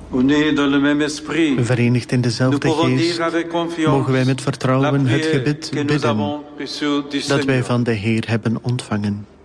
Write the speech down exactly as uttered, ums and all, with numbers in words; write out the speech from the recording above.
Verenigd in dezelfde geest, mogen wij met vertrouwen het gebed bidden dat wij van de Heer hebben ontvangen.